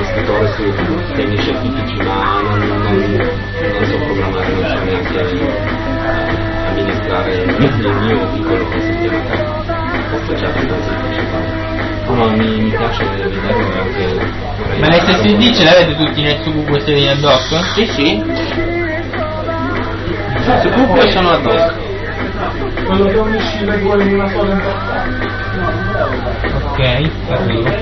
istruttore su temi scientifici, ma non so programmare, non so neanche amministrare il mio piccolo sistema associato a questo principale. No, mi piace vedere anche. Ma l'SSD ce l'avete tutti nel suo USB ad hoc? Sì, sì. Su Google sono ad hoc. Quello che unisce le due in una sola interfaccia. Ok, arrivo.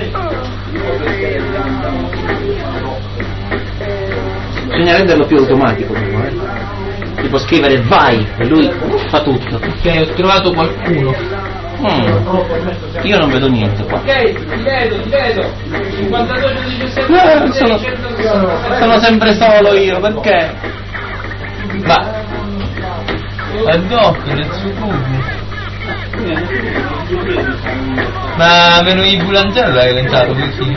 Bisogna renderlo più automatico, tipo scrivere vai e lui fa tutto. Ok, ho trovato qualcuno. Io non vedo niente qua. Ok, ti vedo. 52, 117, Sono sempre solo io, perché? Ma ad hoc nel suo Google. Ma meno i Bulangello l'hai lanciato così?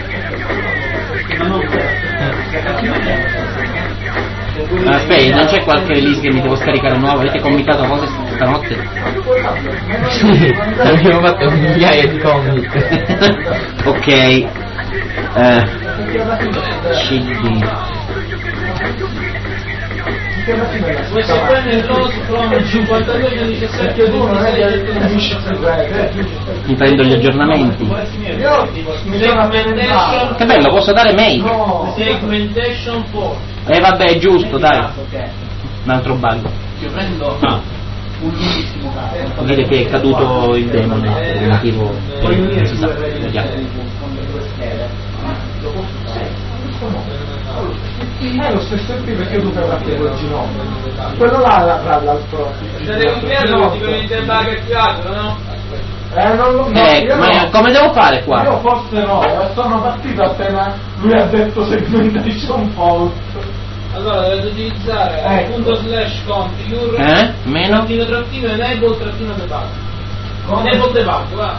Aspetta, non c'è qualche release che mi devo scaricare nuovo? Avete commentato cose stanotte? Sì, abbiamo fatto migliaia di commit. Ok. CD. questo prende il loss from 52, 117, 26, Mi prendo gli aggiornamenti. segmentation, Che bello, posso dare mail? segmentation 4. Vabbè, è giusto, dai. Un altro bug. Io prendo un lunghissimo caso. Vuol dire che è caduto il demone per un motivo che non si sa. Vediamo. Lo stesso qui perché tu fai parte del ginocchio. Quello là avrà l'altro. Siete convinti che tipicamente il bug è attivato, no? Non lo so. Ma come devo fare qua? Io forse no, sono partito appena lui ha detto segmentation fault. Allora dovete utilizzare punto slash configure Meno? trattino trattino enable trattino debug. Enable debug, va.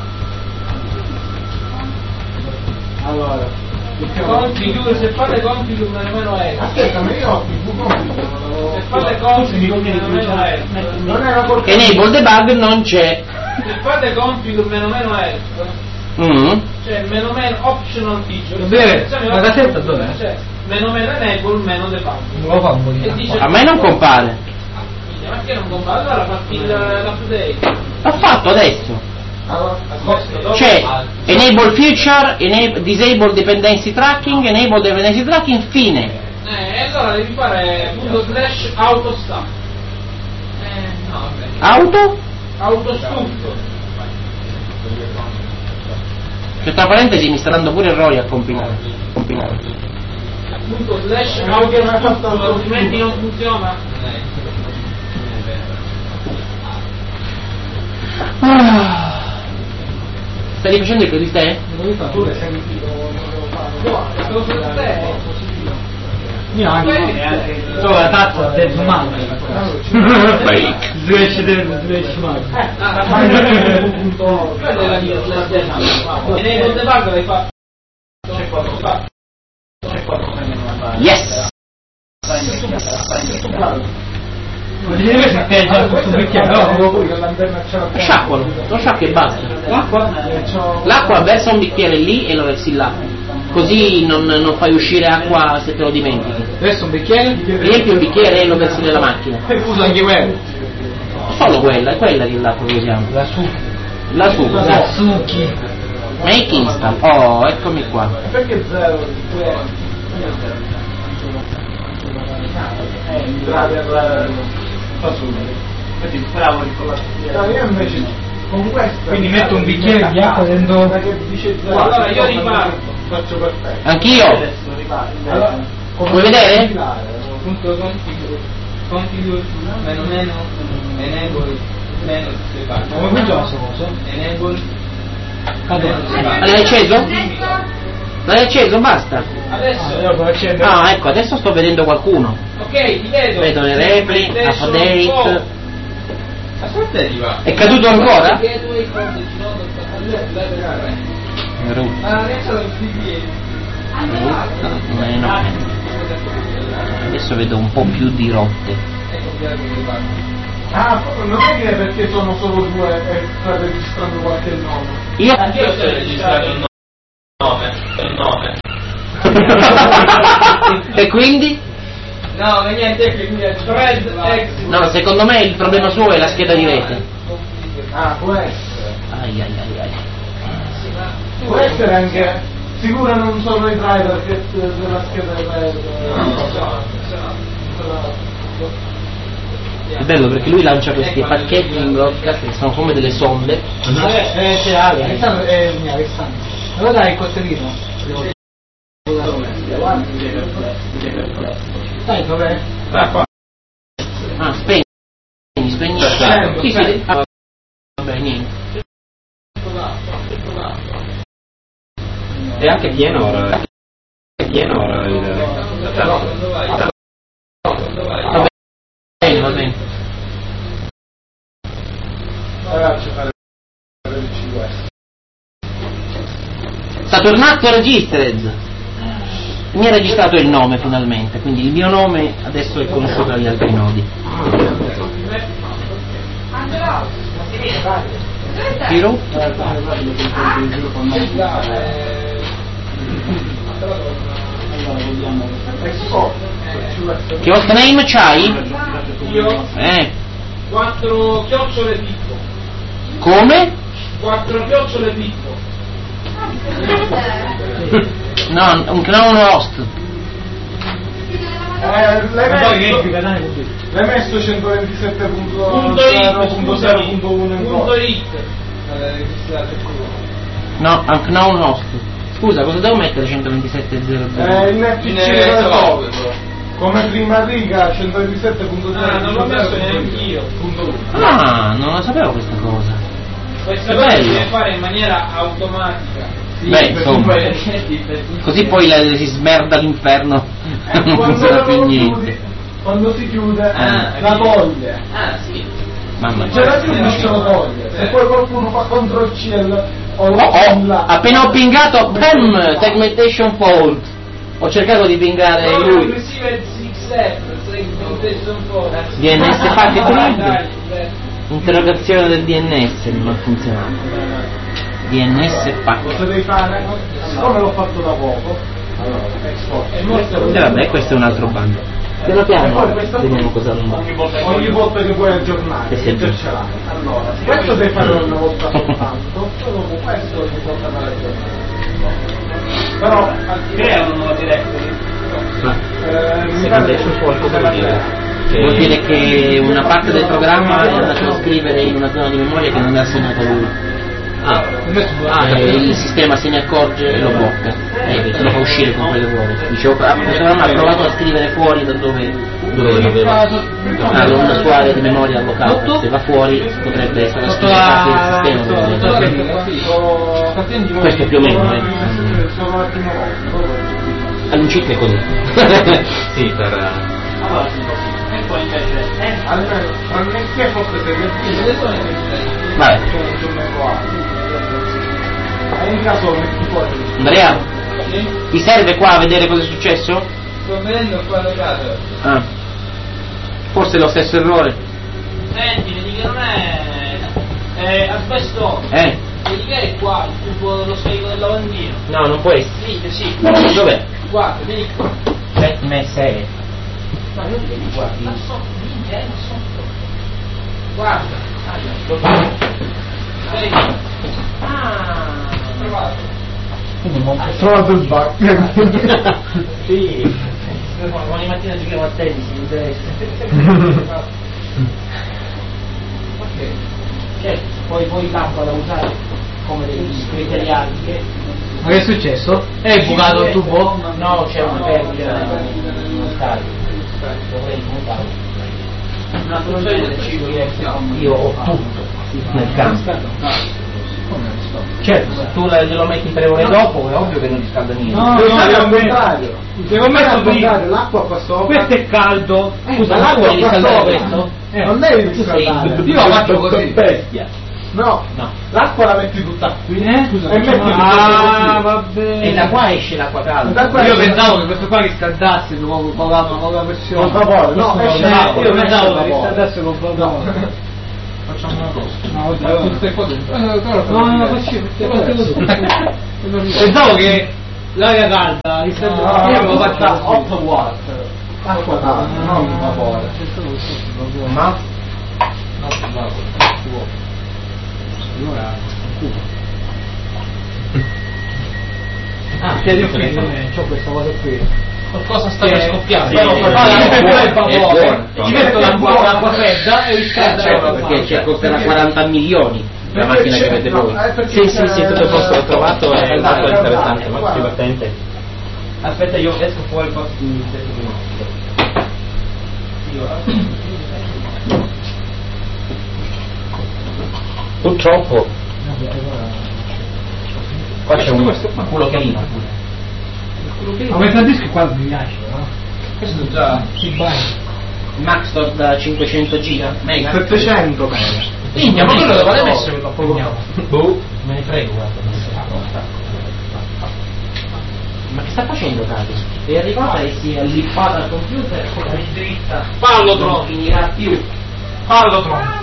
Allora. Configure, se fate configure meno L. Aspetta, ma io ho se fate configure meno L. Non è una colpa. Enable debug non c'è. Se fate configure meno L. Cioè meno optional feature. Bene, la cassetta dov'è? Cioè meno enable meno debug. Non lo fa un po' di A me non compare. Ma che non compare? Allora fatti l'update. L'ho fatto adesso. C'è enable feature, disable dependency tracking, enable dependency tracking, fine. Allora devi fare punto slash autostop. No, vabbè. Autostop. Che tra parentesi mi sta dando pure errori a compilare. Punto slash autostop, altrimenti non funziona. Stai rifacendo il credit te? Io anche solo la tazza del umano. Slash umano. Quella è la mia slash del umano. E nei col debug l'hai fatto. C'è 4. Yes! Vuol dire che è già questo bicchiere, Sciacqualo, lo sciacqui e basta. L'acqua versa un bicchiere lì e lo versi là. Così non fai uscire acqua se te lo dimentichi. Adesso un bicchiere? Riempi un bicchiere e lo versi nella macchina. Uso anche quello. Solo quella, è quella che l'acqua che usiamo. La Suki. Make instant. Oh, eccomi qua. Perché 0? Io invece con questo. Quindi metto un bicchiere di acqua dentro. Allora io riparto. Faccio perfetto. Anch'io. Allora, vuoi vedere? Punto configure meno enable meno debug. Come qui già cosa? Enable. L'hai acceso? L'hai acceso? Basta. Adesso. Ah, ecco, adesso sto vedendo qualcuno. Ok, ti vedo. Vedo le repli, update. Aspetta, arriva. È caduto ancora? Adesso vedo un po' più di rotte. non è che perché sono solo due e sta registrando qualche nome. Io sto registrando il nome. E quindi? No, ma niente, quindi è thread exit. No, secondo me il problema suo è la scheda di rete. Ah, può essere. Ai. Può essere anche. Sicuro non sono i driver che della scheda di rete. È bello perché lui lancia questi pacchetti in broadcast che sono come delle sonde. C'è Alessandro, Alessandro. Allora dai il coltellino. Dai, dov'è? Ah, spegni. Sì. Vabbè, niente. È anche pieno ora. È pieno ora il. Va bene. Saturnato Registered. Mi ha registrato il nome finalmente, quindi il mio nome adesso è conosciuto dagli altri nodi. Giro? Che host name c'hai? Io 4 chiocciole Pippo. Come? 4 chiocciole Pippo. No, un clown host. L'hai messo 127.0.1 No, un clown host. Scusa, cosa devo mettere 127.00? il NFC come prima riga 127.0. Non l'ho messo neanche io. Ah, non lo sapevo questa cosa. Questa cosa si deve fare in maniera automatica. Beh, insomma, così poi si smerda l'inferno, non funziona più niente. Quando si chiude la toglie. Sì. Mamma C'è la più mia. non ce lo toglie. Se poi qualcuno fa contro il CL Appena ho pingato PEM segmentation fault, ho cercato di pingare lui. DNS packet read. Interrogazione del DNS non ha funzionato. DNS packet. Cosa devi fare? Siccome l'ho fatto da poco, allora export. E vabbè, questo è un altro bando. Piano piano vediamo cosa non va. Ogni volta che vuoi aggiornare, È sempre. già ce l'hai. Allora, questo devi fare una volta soltanto, dopo questo devi portare all'aggiornamento. Però Crea una nuova directory. Segmentation fault cosa vuol dire? Vuol dire che una parte del programma è andata a scrivere in una zona di memoria che non è assegnata a lui. E il sistema se ne accorge e lo blocca e lo fa uscire con quello che vuole. Dice, il programma ha provato a scrivere fuori da dove aveva una sua area di memoria allocata. Se va fuori potrebbe essere schiacciato il sistema. Questo è più o meno sono la prima volta. all'incirca è così. Sì, per. E poi invece Almeno, che forse se ne Vabbè, in caso metti fuori. Andrea, ti serve qua a vedere cosa è successo? sto vedendo qua da casa. Ah. Forse è lo stesso errore. Senti, vedi che non è asbestoso. Vedi che è qua, il tubo dello scarico del lavandino. No, non può essere. Sì. Dov'è? Guarda, vieni qua. M6. Ma non vedi qua, là sotto, là sotto. Guarda. Vedi? Trovato. Ho trovato il bug. Sì. Ogni mattina giochiamo a tennis, mi interessa. Ok. Certo, poi l'acqua da usare come dei criteriali. Ma che è successo? È bucato il tubo? No, c'è una perdita non scarico. Dovrei smontarlo. Una funzione del ciclo Io ho tutto nel campo. Certo, se tu glielo metti 3 ore dopo è ovvio che non riscalda niente. No, è al contrario. Devo mettere contrario, l'acqua qua sopra. Questo è caldo. Scusa, ma tu vuoi riscaldare questo? Non devi riscaldare. Io lo faccio così. Bestia. No, l'acqua la metti tutta qui. Scusa, e metti ah, tutta vabbè. E da qua esce l'acqua calda. Da qua Io esce pensavo che questo qua riscaldasse con la pressione. con vapore. No, esce Io pensavo che vapore. riscaldasse con vapore. Facciamo una cosa. No, facciamo. Pensavo che l'aria calda, io avevo fatto 8 watt. Acqua calda, non vapore. Ma? Allora, Chiedi qui, c'ho questa cosa qui. Qualcosa sta per scoppiare. Ci metto l'acqua fredda e riscalda. Perché costerà 40 milioni la macchina che avete voi. Sì, tutto posto l'ho trovato, è molto interessante, molto divertente. Aspetta, io esco fuori il posto di 7 minuti. Purtroppo qua c'è un culo che rima pure. Ma questo disco qua mi piace, no? Questo già Si bagna. Maxtor da 500 giga, mega. 700 mega. minchia, ma quello dove l'hai messo che lo prendiamo? Boh, me ne frego, guarda. Ma che sta facendo Carlos? È arrivata e si è lippata al computer e poi è dritta. Fallo Tron, Non finirà più. fallo Tron.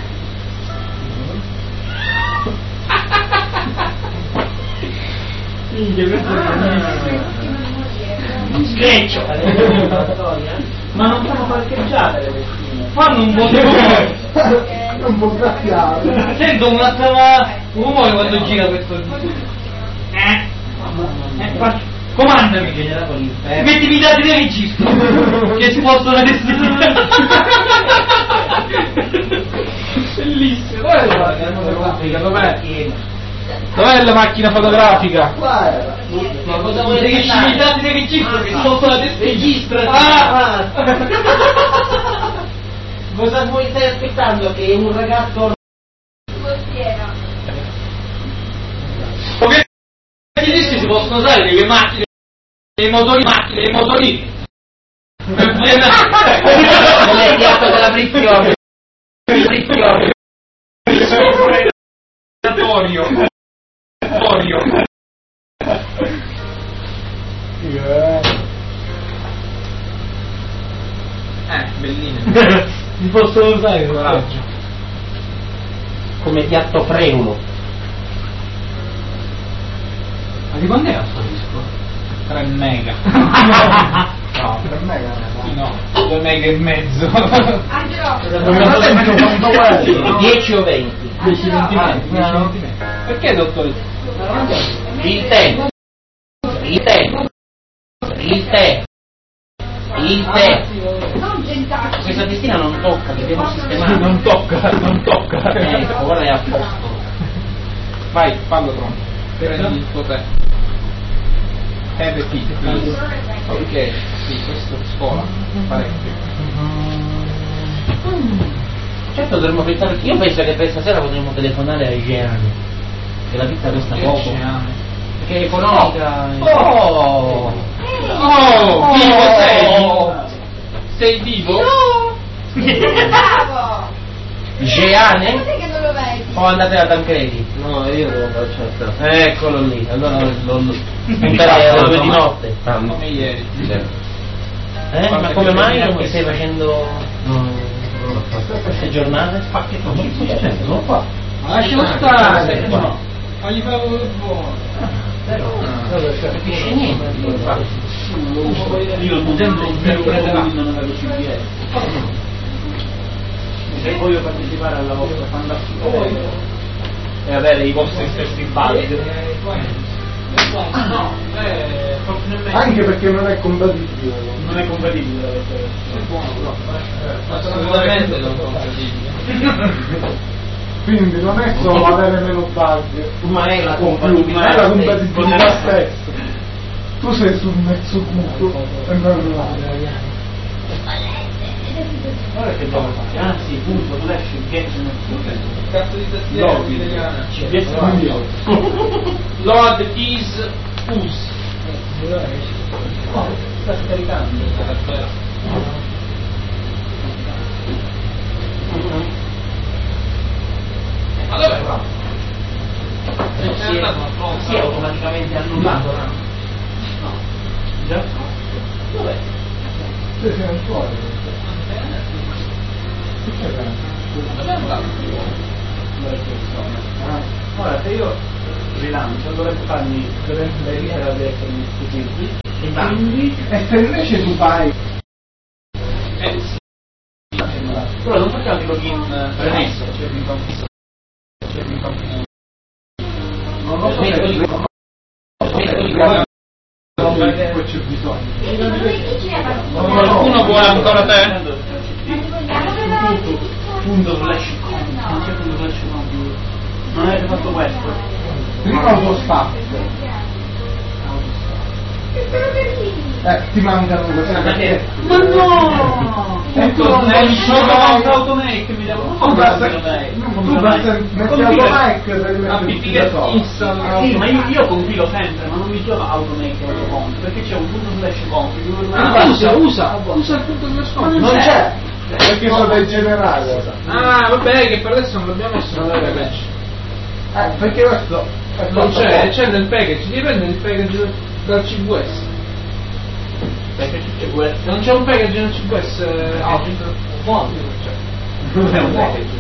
Sgreccio. Ma non fanno parcheggiare le vestine. Fanno un po' di Un po' graffiato. Sento un rumore quando gira questo. Comandami. Mettimi i dati del registro che sposto la destina. Bellissimo. Dov'è la macchina fotografica? Ma cosa vuoi dire che scegli i dati del registro che sposto la destina? Registra. Cosa vuoi stai aspettando? Che un ragazzo Come i dischi si possono usare delle macchine, dei motori, dei motorini. nell'ediato della frizione. Belline. Mi possono usare coraggio. Come piatto freulo. Ma di quando era sto disco? 3 mega. No, per me No, 2 mega e mezzo. 10 o 20? 10 centimetri. Perché dottore? Il tè. Questa testina non tocca, dobbiamo sistemare. Non tocca. Ecco, ora è a posto. Vai, fallo pronto. Prendi il tuo tè. Have a tea, please. Ok, sì, questo è scuola. Parecchio. Certo dovremmo pensare, io penso che per stasera potremmo telefonare ai Geani, che la pizza costa poco. Perché è economica. Vivo sei? Sei vivo? Bravo! Geane? Cos'è che non lo vedi? O andate da Tancredi? No, io devo certo. Eccolo lì, allora lo spenderai alle 2 di notte. Come ieri. Ma come mai non ti stai facendo queste giornate? Non lo fa. Lascialo stare. Ma gli fai buono. Capisce niente. Io non non avevo CBS. Se voglio partecipare alla vostra fantastica e avere i vostri stessi balli. No, anche perché non è compatibile. Non è compatibile. è buono però. Assolutamente non compatibile. Quindi non è solo avere meno bug, Ma è la ma è la compatibilità stessa. Tu sei sul mezzo cubo e non là. Ora che devo fare? Ah sì, punto, flash, Genshin. Cazzo di tastiera italiana. Lord is us. Sta scaricando. Ma dove va? Si è automaticamente annullato. No. Già? Dov'è? Se sei fuori. Dove è andato? Ora se io rilancio, dovrebbe farmi la destra così. E quindi, e se invece tu fai però non facciamo il login premesso, non lo so poi c'è bisogno. Qualcuno vuole ancora te? Punto flash non c'è punto flash non avete fatto questo prima autostop ti mancano queste ma no nel show automake mi devo tu basta metti automake sì ma io compilo sempre ma non mi gioco automake autocomp perché c'è un punto slash comp usa il punto slash comp non c'è perché sono del generale vabbè che per adesso non l'abbiamo messo nel package perché questo non c'è nel package devi prendere il package dal CVS non c'è un package nel CVS non è un package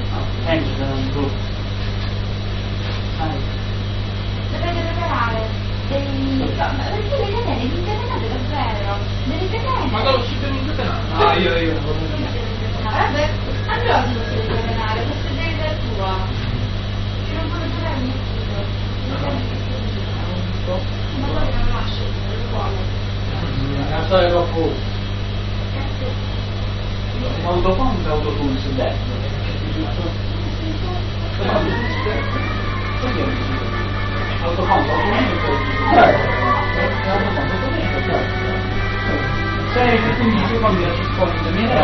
dovete preparare perché le catene si incatenate davvero delle catene ma lo uscite in incatenato io vabbè allora si può incatenare questa è la tua non puoi giocare nessuno ma poi non lascio la storia troppo autocomp e autotune su destra autocomp se quindi tu quando ci sposti da me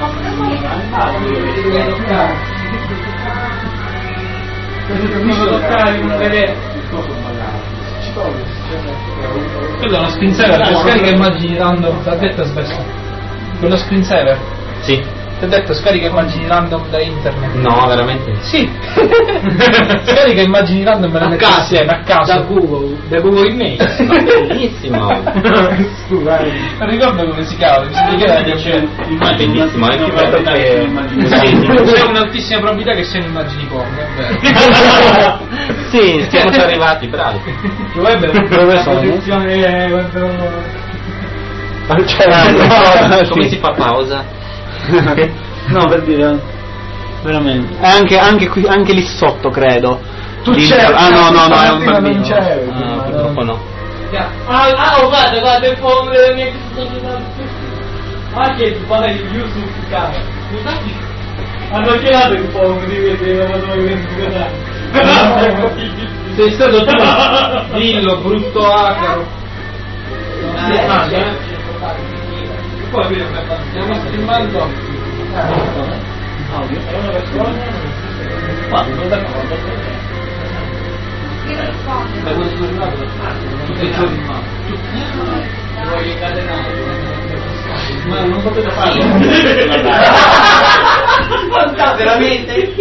non toccare non vedere quello è uno screensaver che scarica immagini random l'ha detto spesso quello screensaver sì ti ho detto scarica immagini random da internet no veramente sì scarica immagini random me le mette insieme a caso da Google Images bellissimo non ricordo come si chiama bisogna chiedere che c'è bellissimo anche perché c'è un'altissima probabilità che siano immagini porno è vero sì siamo arrivati bravi dove sono? Come si fa pausa? No, per dire veramente anche lì sotto credo tu c'è no è un bambino purtroppo no guarda il fondo della mia società anche il padre di YouTube su casa hanno chiamato il fondo di vedere la tua sei stato tu dillo brutto acaro poi stiamo streamando audio è una versione quando d'accordo ma questo giornato tutti i giorni vuoi incatenare ma non potete farlo veramente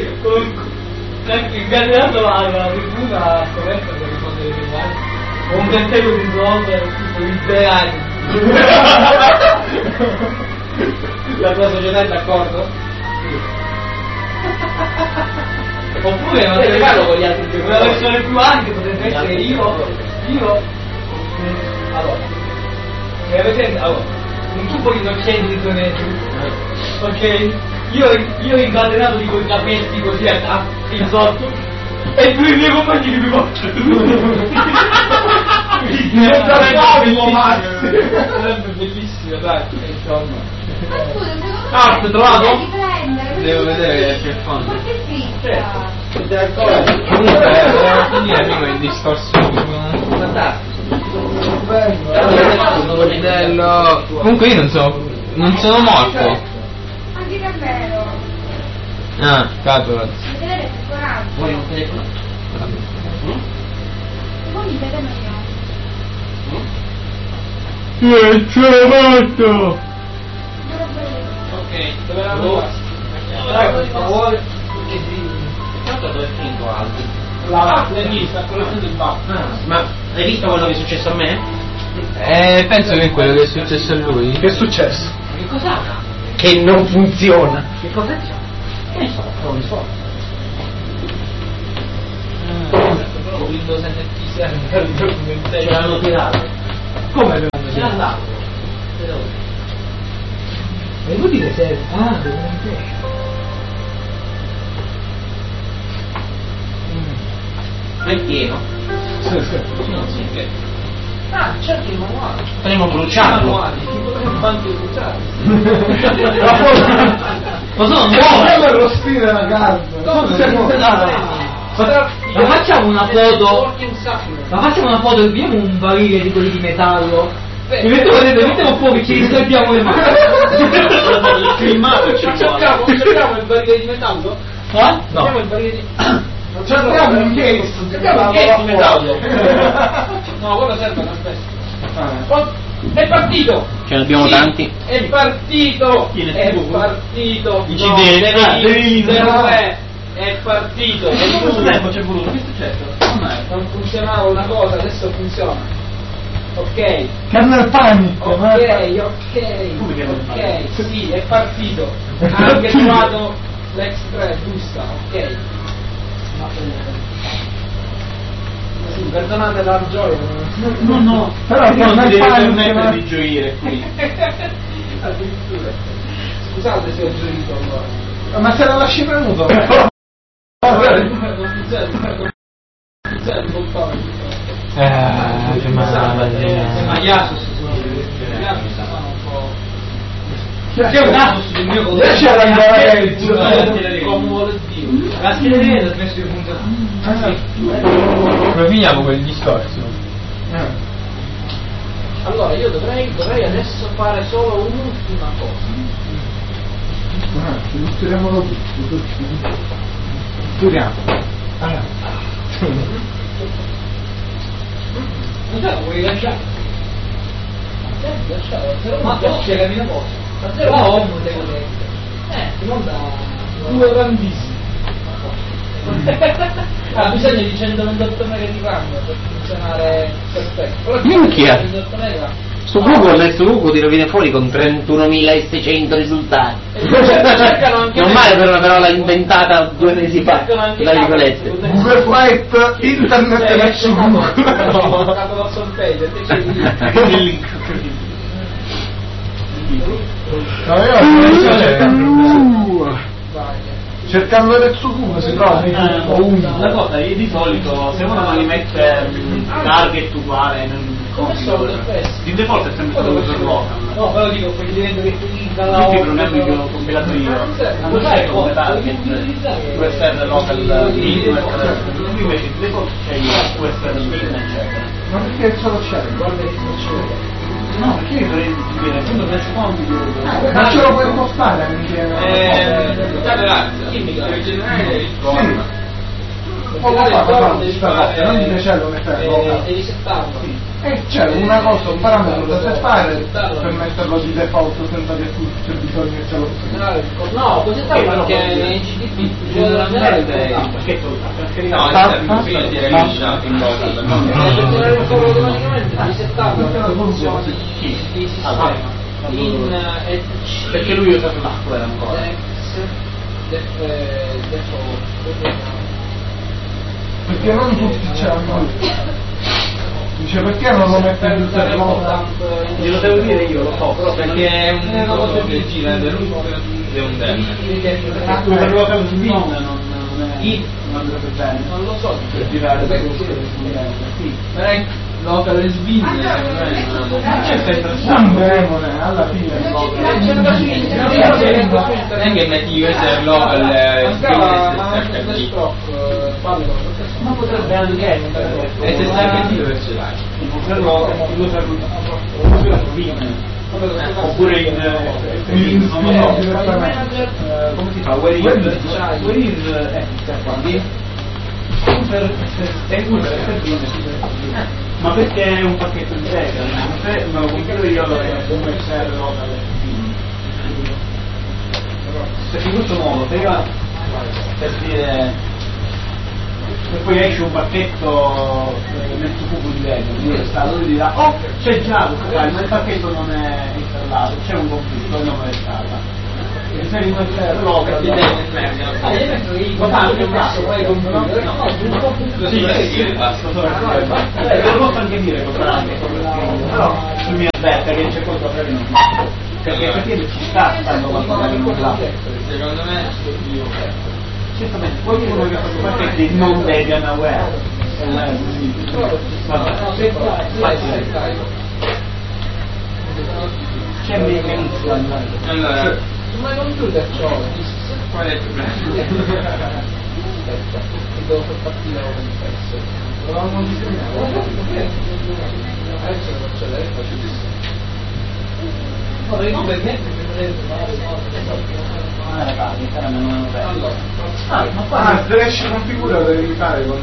incatenato alla tribuna scoperta per rispondere ai riguardi o un tentativo di risolvere tipo liberare la tua società è d'accordo? Oppure non devi farlo con gli altri giocatori. Una versione più ampia potrebbe essere io allora un tubo innocente di sonetto ok io incatenato dico i capetti così in sotto e tu i miei compagni di pivotto sarebbe bellissimo dai insomma ti trovato? Devo vedere che fondo comunque è in distorsione modello comunque io non sono morto anche davvero cazzo vedere che coraggio vuoi un telefono? poi mi vedono ce l'ho fatto ok dove la vuoi? Per favore tanto dove è finito altro l'hai vista quello del bar ma hai visto quello che è successo a me? Penso che è quello che è successo a lui che è successo? che cos'ha? che non funziona che cosa c'è? Che ne so, non so Windows NT server documentation. Ce l'hanno tirato. Come Ce l'hanno dato. E vuol dire server? Ah, documentation. È pieno. Ah, certo il manuale. Potremmo bruciarlo. Manuali, ti potremmo anche bruciare. Ma sono Come arrostire la carta? Ma facciamo una foto. Ma facciamo una foto e abbiamo un barile di quelli di metallo. Mi mettiamo un po' che ci riscaldiamo le mani. Cerchiamo il barile di metallo? No? Cerchiamo il barile di... Cerchiamo un case. Cerchiamo un case di metallo. No, quello serve una spesa. È partito! Ce ne abbiamo Sì, tanti. È partito! Chi ne È tu? partito! Devi È partito! Quanto tempo c'è voluto? Che è successo? Non funzionava una cosa, adesso funziona. Ok. Kernel panic. Ok, sì, è partito. Ha anche trovato l'ex3 giusta, ok. Sì, perdonate la gioia. No. Però non Kernel panic di gioire qui. Addirittura. Scusate se ho gioito allora. Ma se la lasci premuto. Non funziona il bottone. Che male. Ma Yasus sono un po'. C'è un Asus sul mio conto. C'era il Come vuole Dio. La scheda ha smesso di funzionare. Come finiamo quel discorso? Allora io dovrei adesso fare solo un'ultima cosa. Ci butteremo dopo. Butturiamo. Non ce la vuoi lasciare? Ma tu spiegami una cosa. Da 0 a home devo dire. Ti manda 2 grandissimi. Ha bisogno di 128 mega di RAM per funzionare perfetto. Però Minchia. 128 mega. Su Google ti rovina fuori con 31.600 risultati. Non male per una parola inventata 2 mesi fa, tra virgolette. Google Flight Internet verso Google. Ho toccato la sorteggio e te c'è il link. Cercando Netsu Google si trova La cosa, io di solito se uno non li mette target uguale di default è sempre solo per local. No, però dico, perché diventa che tu dalla Tutti i programmi che ho compilato io non c'è come target USR local qui invece di default c'è USR bin eccetera. Ma perché solo c'è? Guarda che faccio. No, perché io dovrei dire appunto per secondi Ma ce lo puoi impostare anche. Chimica, rigenerare il Poco fa non ti piace metterlo. devi settarlo. E c'è una cosa, un parametro da settare per metterlo di default senza che tu c'è bisogno che ce lo No, puoi settarlo anche in CDP. generare il pacchetto No, generare il coro automaticamente, devi settarlo per la funzione di sistema. In perché lui usa software ancora. perché non tutti ce l'hanno. Dice perché non lo mette in tutte le cose? Glielo devo dire io, lo so, però Perché è un coso che gira ed è un dem. per local spin non andrebbe bene. Non lo so, Per girare per sì. Però è local e svin C'è sempre Un demone, alla fine. non è che metti user local SHD. ma potrebbe anche essere SHD dove ce l'hai? oppure in non lo so come si fa where is ma perché è un pacchetto integra se me lo compro io allora come serve perché in questo modo per dire e poi esce un pacchetto Netsu Google di Vegas lui dirà oh c'è già ma il pacchetto non è installato c'è un conflitto non lo installa sei l'opera di ma tanto ho messo poi con lo posso anche dire però mi aspetta che c'è qualcosa che non perché capire ci sta stando qualcosa che non va. Secondo me Certamente, qualcuno che ha fatto parte di non Debian Aware. C'è un meccanismo. allora su my computer c'ho qual è il problema? devo far partire la confesso dovevamo disegnare adesso lo faccio lei faccio di sé no non per niente Slash configura lo devi fare con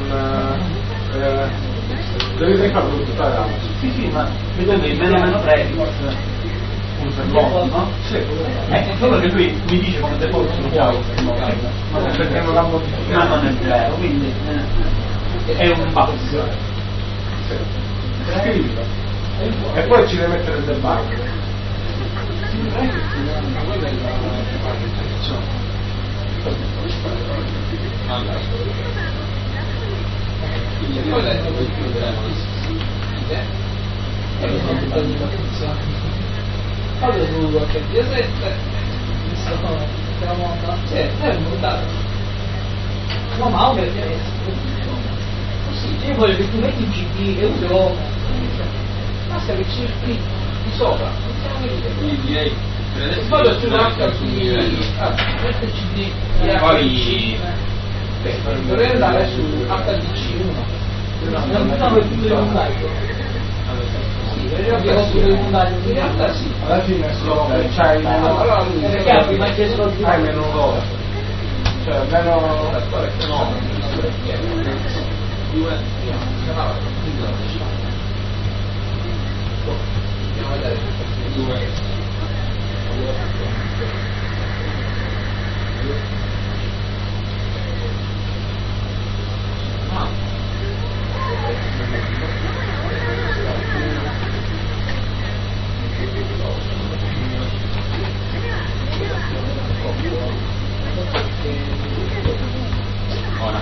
devi farlo tutto da Sì, ma vedete il meno 3 un servoto, no? Sì. Solo che lui mi dice come default sono già un servoto. perché non l'ha modificato. Ma non è vero, quindi è un bug. Scrivilo. E poi ci devi mettere il debug. allora su qualche D7 sì, è montato no ma un perché sì, io voglio che tu metti il CD e uso basta che ci clicchi di sopra non siamo vedere quindi direi per adesso poi lo chiudo anche sul livello metti il CD poi dovrei andare su HDC1 non è tutto il montaggio in realtà sì Alla fine c'hai hai meno loro. Cioè meno ora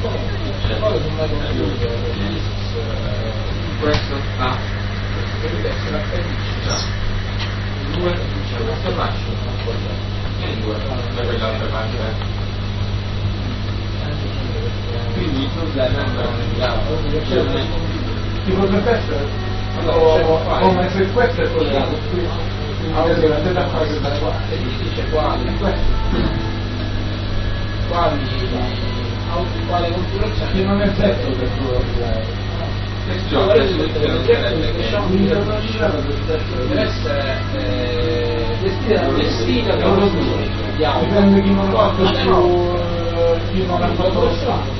questo sta due c'è questo braccio e due da quell'altra parte quindi il problema è un ti potrebbe essere come se questo è collegato qui avete da fare da qua dice quali quale configurazione che non è detto che tu questo è deve essere gestita da uno dipende chi non lo ha chi non ha fatto lo stato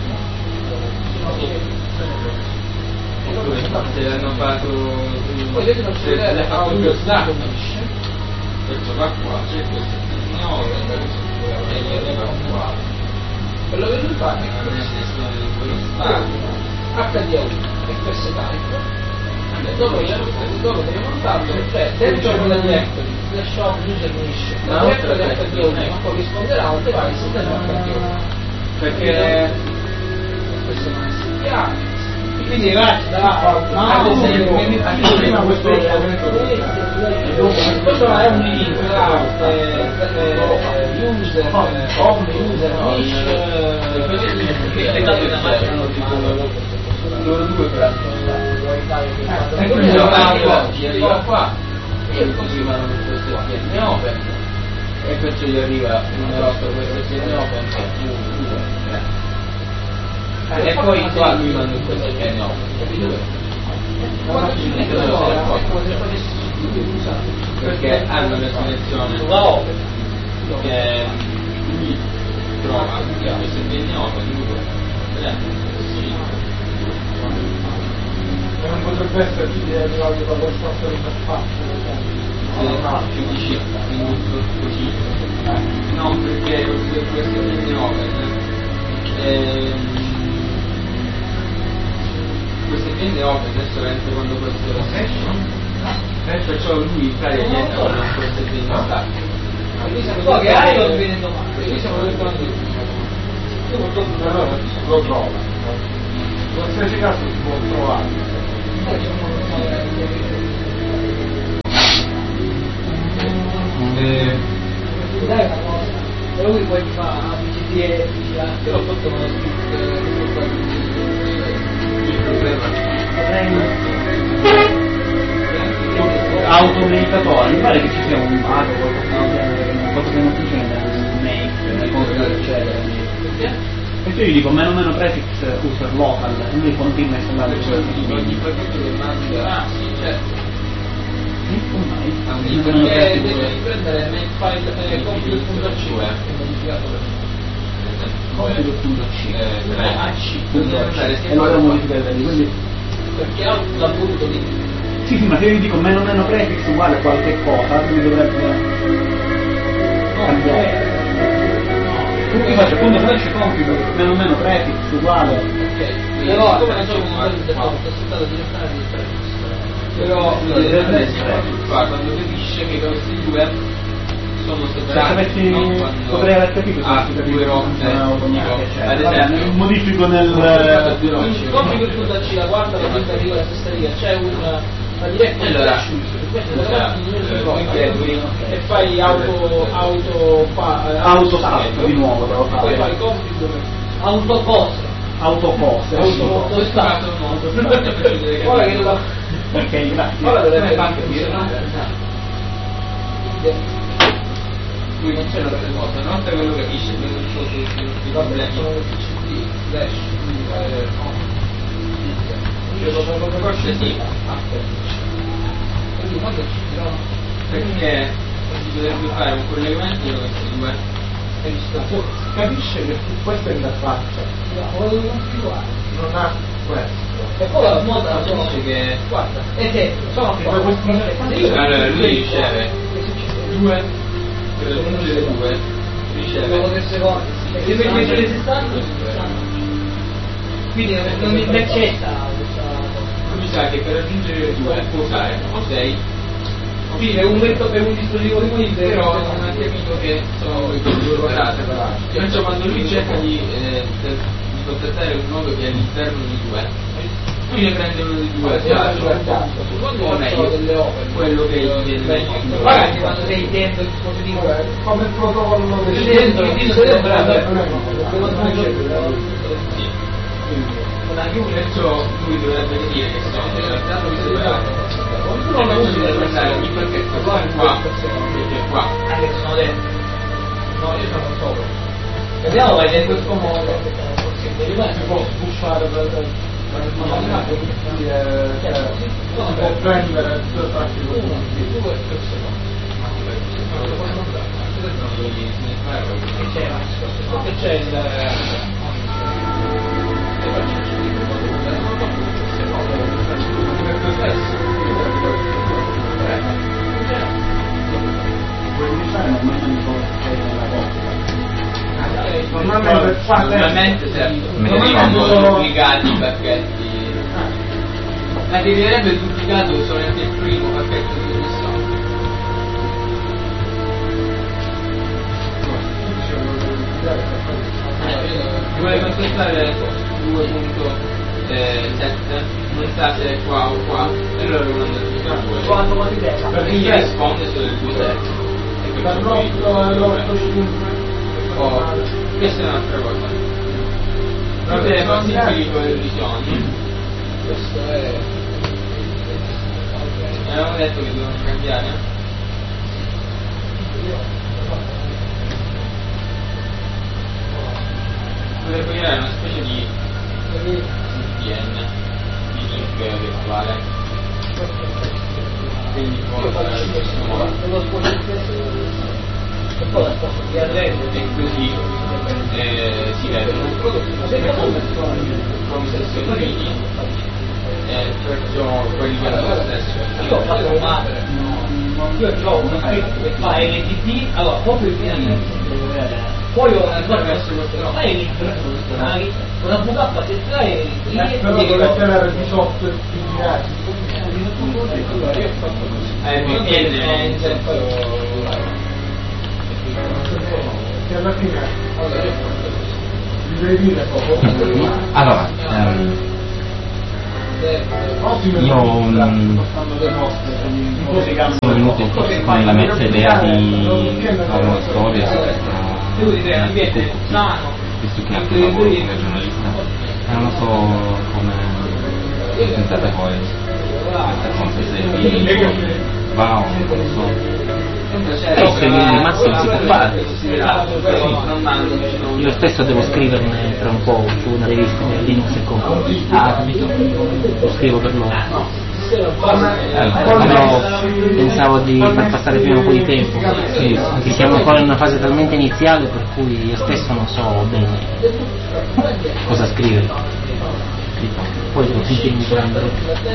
se l'hanno fatto poi io non se l'hanno fatto lo più stato questo va qua c'è questo e questo va qua quello che lui fa è HDA1 e questo type dopo devi montarlo cioè dentro quella directory flash off user niche la directory di HDA1 corrisponderà a un device dentro HDA1 perché questo non è studiato quindi ad esempio prima questo questo è un link user loro due e quindi arriva qua e continuano con questo PN Open e perciò gli arriva il numero 8 questo PN Open e poi qua lui manda questo PN Open perché hanno una selezione che lui trova questo PN Open non potrebbe essere più arrivato da questa storia più vicino così no perché questo PN Open queste PN Open adesso entra quando questo è la session perciò lui in pratica gli entra con questo PN Stack So che hai lo viene domani. Qui siamo elettronici. Io purtroppo allora lo trovo. Qualsiasi caso si può trovare. Dai una cosa, però lui poi fa ABCD io l'ho fatto uno Automeditatore, mi pare che ci sia un bug o qualcosa che non funziona nel make, nel computer eccetera. Perché io dico meno prefix user local e lui continua a installare il suo Ogni pacchetto che manda. Sì, certo. devi prendere nel file computer.c che è modificato e lo devo modificare da lì, quindi perché l'ha voluto di sì, ma se io gli dico meno prefix uguale a qualche cosa, lui dovrebbe cambiare. Io faccio appunto flash configure meno prefix uguale. però come non c'è un modello di default è stato direttamente di prefix però quando capisce che questi due sono separati, potrei aver capito se due rotte, ad esempio modifico nel configure.c la quarta, la quinta riga, la sesta riga c'è una diretta allora e fai auto salto di nuovo devo poi fare fai configure autopose questo caso ora che lo ok grazie ora dovrebbe lui non c'è l'altra cosa, una volta che lo capisce i problemi forse sì perché si potrebbe fare un collegamento con questi due Capisce che questa interfaccia non ha questo. e poi la moda capisce che guarda esempio sono allora lui riceve due per aggiungere due riceve se invece l'esistente quindi non mi accetta lui sa che per aggiungere due può usare o 6 quindi per un dispositivo di monitor però non ha capito che sono due separate perciò quando lui cerca di contattare un nodo che è all'interno di due lui ne prende uno di due o meglio quello che gli viene meglio magari quando sei dentro il dispositivo Come il protocollo del dentro il dispositivo perciò lui dovrebbe dire che sono in realtà due separate non lo posso prendere ogni pacchetto qua e qua anche se sono dentro no io sono sopra vediamo vai in questo modo si può sbuffare per prendere due parti c'è il normalmente certo non sono duplicati i pacchetti ma diventerebbe duplicato solamente il primo pacchetto di connessione vuole contattare 2.7 non sa se è qua o qua e allora lo manda tutto perché gli risponde solo il 2.7 e questa è un'altra cosa proprio le possibili collisioni questo è avevamo detto che dobbiamo cambiare potrebbe creare una specie di VPN di link virtuale quindi può fare in questo modo e poi la sposto di arredo e così si vedono come sessioni perciò quelli che hanno lo stesso io ho fatto un madre io ho uno scritto che fa LTP allora proprio il poi ho attraverso questo no, fai link una VK se trae però deve tenere di sotto il VPN è in senso che alla fine devi dire poco. Allora, io sono venuto forse con la mezza idea di fare una storia visto che anche lavoro come giornalista e non lo so come pensate voi questa cosa, se vi va o non lo so. Penso che il massimo si può fare. Io stesso devo scriverne tra un po' su una rivista che è Linux e Company. Ah, capito? Lo scrivo per loro. Però pensavo di far passare prima un po' di tempo, che siamo ancora in una fase talmente iniziale per cui io stesso non so bene cosa scrivere. Poi devo sentirmi prendere.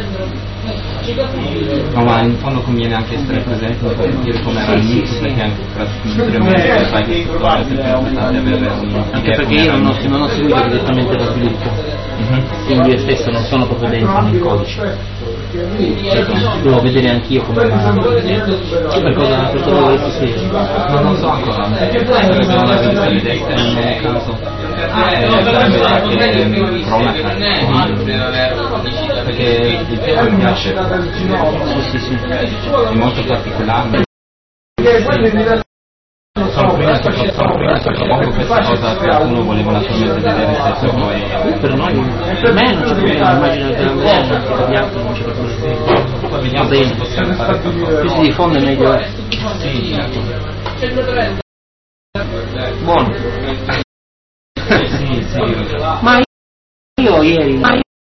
No, ma in fondo conviene anche essere presente per capire come era l'inizio, perché anche tra mentre fai questa storia è sempre importante avere anche perché io non ho seguito direttamente lo sviluppo, quindi io stesso non sono proprio dentro nel codice. Devo vedere anch'io come va, per cosa volete scrivere. Non lo so ancora, sarebbe una rivista di destra in ogni caso, sarebbe anche cronaca, perché il tema mi piace, Sì. è molto particolare. Suppongo questa cosa qualcuno voleva naturalmente vedere se poi per noi, per me non c'è problema, immagino che per gli altri non c'è problema. vediamo se possiamo fare qualcosa. Più si diffonde meglio è. Sì, certo. Buono. Sì, Ma io ieri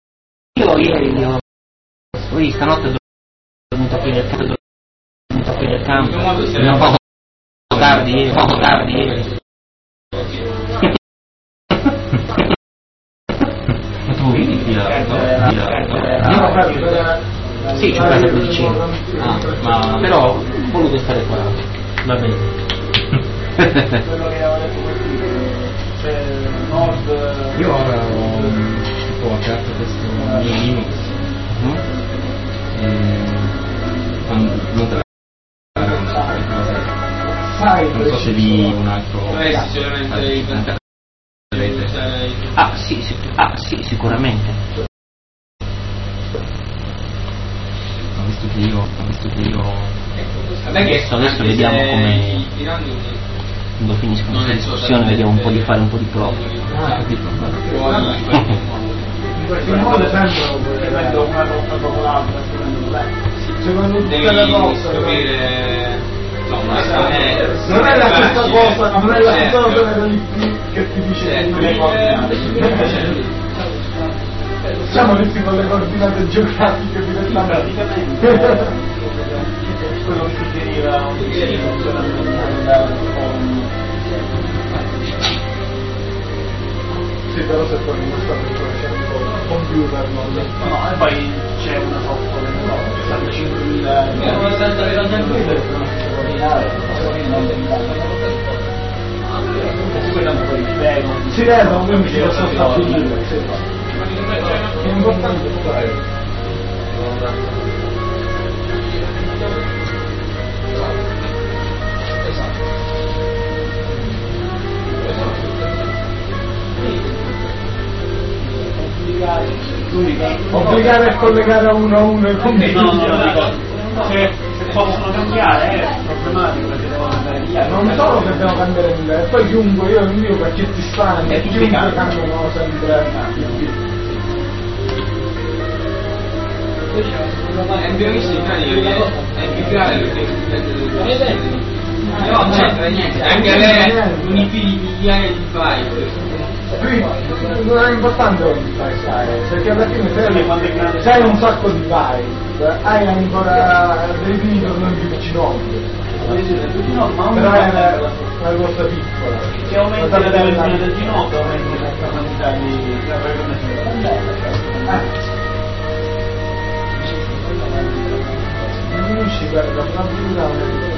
stanotte ho dormito qui nel campo, un po' tardi ieri. Ma tu vivi qui Sì, c'ho casa qui vicino. Ma Però ho voluto stare qua. Va bene. io ora ho aperto questo mio Linux non so se di un altro Sì, sicuramente. visto che io Adesso vediamo come quando finisco questa discussione vediamo un po' di fare un po' di prove. capito. In qualche modo sembrano che venga una cosa dopo l'altra, secondo tutte le cose. Non è la stessa cosa, non è la stessa cosa che ti dice le cose. Siamo messi con le coordinate geografiche direttamente. Quello che suggeriva un funzionamento. Sì, però se poi non sta c'è un computer, no, e poi c'è una software che sta vicino si vedono, io mi ci posso stabilire, è importante fare. Obbligare a collegare a uno i computer. Se possono cambiare è problematico perché devono andare via. Non solo che devono cambiare via, e poi chiunque io invio pacchetti strani e chiunque cambiano sempre. Abbiamo visto in Italia è più grave perché no, c'entra niente, anche avere un fili di migliaia di file. Qui non è importante quanti file hai, perché alla fine se hai un sacco di file, hai ancora dei video non più vicinotti. Però è una cosa piccola. Se aumenta la dimensione del ginocchio, aumenta la quantità di diminuisci la probabilità